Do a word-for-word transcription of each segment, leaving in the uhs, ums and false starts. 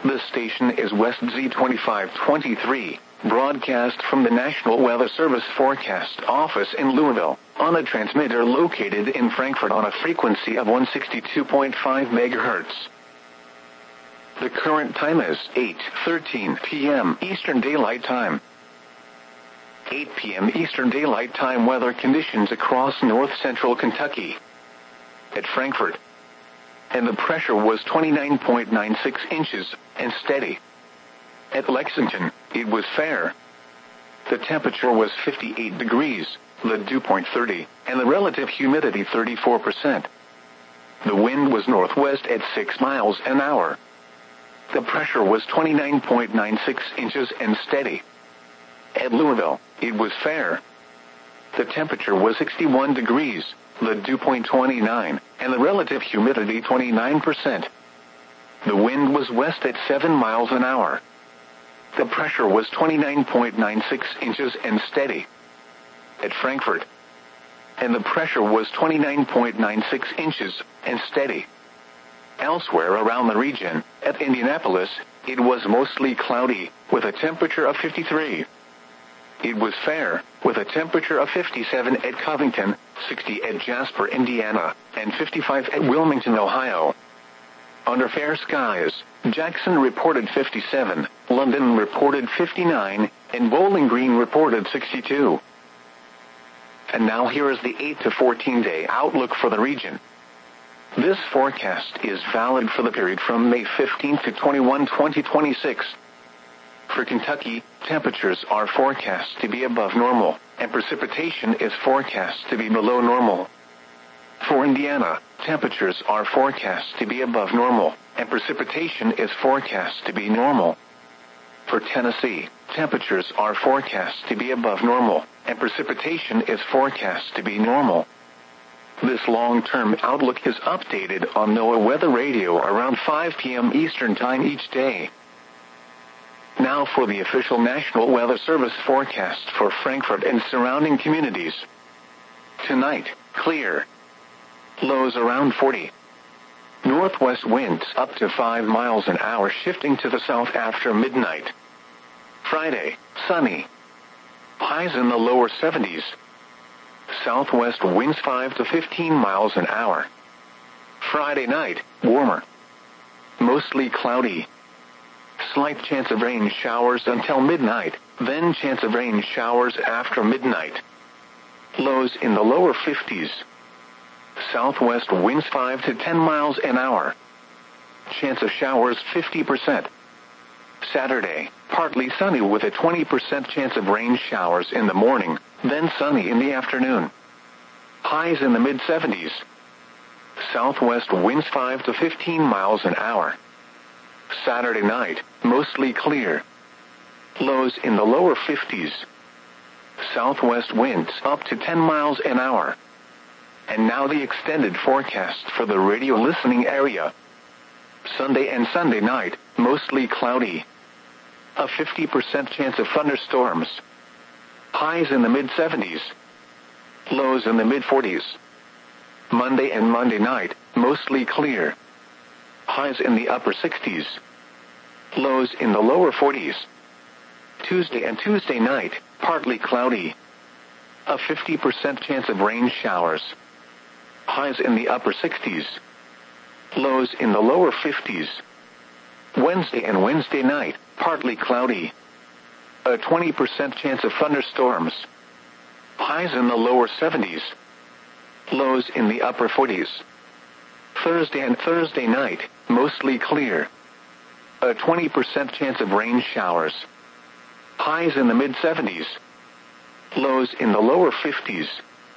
This station is West Z twenty-five twenty-three, broadcast from the National Weather Service Forecast Office in Louisville, on a transmitter located in Frankfort on a frequency of one sixty-two point five megahertz. The current time is eight thirteen p m Eastern Daylight Time. eight p m Eastern Daylight Time weather conditions across north-central Kentucky. At Frankfort, and the pressure was twenty-nine point nine six inches, and steady. At Lexington, it was fair. The temperature was fifty-eight degrees, the dew point thirty, and the relative humidity thirty-four percent. The wind was northwest at six miles an hour. The pressure was twenty-nine point nine six inches and steady. At Louisville, it was fair. The temperature was sixty-one degrees, the dew point twenty-nine, and the relative humidity twenty-nine percent. The wind was west at seven miles an hour. The pressure was twenty-nine point nine six inches and steady. At Frankfort, and the pressure was twenty-nine point nine six inches and steady. Elsewhere around the region, at Indianapolis, it was mostly cloudy, with a temperature of fifty-three. It was fair, with a temperature of fifty-seven at Covington, sixty at Jasper, Indiana, and fifty-five at Wilmington, Ohio. Under fair skies, Jackson reported fifty-seven, London reported fifty-nine, and Bowling Green reported sixty-two. And now here is the eight to fourteen day outlook for the region. This forecast is valid for the period from May fifteenth to twenty-first, twenty twenty-six. For Kentucky, temperatures are forecast to be above normal, and precipitation is forecast to be below normal. For Indiana, temperatures are forecast to be above normal, and precipitation is forecast to be normal. For Tennessee, temperatures are forecast to be above normal, and precipitation is forecast to be normal. This long-term outlook is updated on NOAA Weather Radio around five p m Eastern Time each day. Now for the official National Weather Service forecast for Frankfort and surrounding communities. Tonight, clear. Lows around forty. Northwest winds up to five miles an hour shifting to the south after midnight. Friday, sunny. Highs in the lower seventies. Southwest winds five to fifteen miles an hour. Friday night, warmer. Mostly cloudy. Slight chance of rain showers until midnight, then chance of rain showers after midnight. Lows in the lower fifties. Southwest winds five to ten miles an hour. Chance of showers fifty percent. Saturday, partly sunny with a twenty percent chance of rain showers in the morning, then sunny in the afternoon. Highs in the mid seventies. Southwest winds five to fifteen miles an hour. Saturday night, mostly clear. Lows in the lower fifties. Southwest winds up to ten miles an hour. And now the extended forecast for the radio listening area. Sunday and Sunday night, mostly cloudy. A fifty percent chance of thunderstorms. Highs in the mid seventies. Lows in the mid forties. Monday and Monday night, mostly clear. Highs in the upper sixties. Lows in the lower forties. Tuesday and Tuesday night, partly cloudy. A fifty percent chance of rain showers. Highs in the upper sixties. Lows in the lower fifties. Wednesday and Wednesday night, partly cloudy. A twenty percent chance of thunderstorms. Highs in the lower seventies. Lows in the upper forties. Thursday and Thursday night, mostly clear. A twenty percent chance of rain showers. Highs in the mid seventies. Lows in the lower fifties.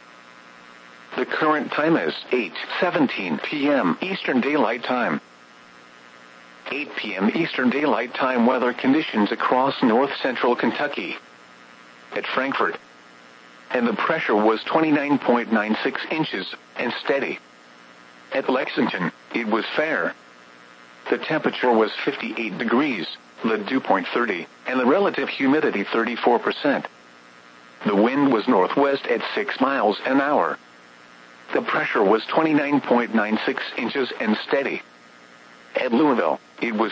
The current time is eight seventeen p m Eastern Daylight Time. eight p m Eastern Daylight Time weather conditions across north-central Kentucky. At Frankfort, and the pressure was twenty-nine point nine six inches and steady. At Lexington, it was fair. The temperature was fifty-eight degrees, the dew point thirty, and the relative humidity thirty-four percent. The wind was northwest at six miles an hour. The pressure was twenty-nine point nine six inches and steady. At Louisville, it was